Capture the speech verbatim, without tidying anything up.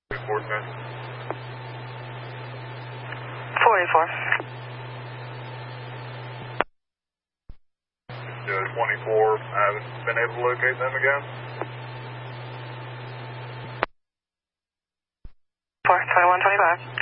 forty-four. forty-four. Uh, twenty-four, I haven't been able to locate them again. four, twenty-one, twenty-five.